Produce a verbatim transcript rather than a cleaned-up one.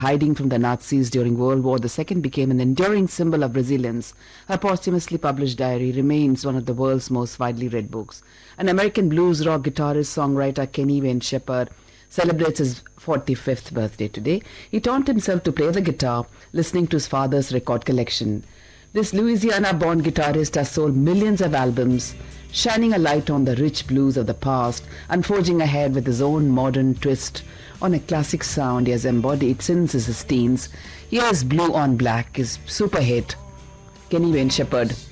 hiding from the Nazis during World War two became an enduring symbol of resilience. Her posthumously published diary remains one of the world's most widely read books. An American blues rock guitarist, songwriter Kenny Wayne Shepherd celebrates his forty-fifth birthday today. He taught himself to play the guitar, listening to his father's record collection. This Louisiana-born guitarist has sold millions of albums, shining a light on the rich blues of the past and forging ahead with his own modern twist on a classic sound he has embodied since his teens. Here's Blue on Black, his super hit, Kenny Wayne Shepherd.